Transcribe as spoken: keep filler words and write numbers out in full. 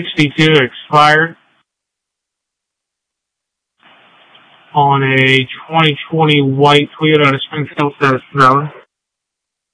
sixty-two expired on a twenty twenty white Toyota Springfield Thriller.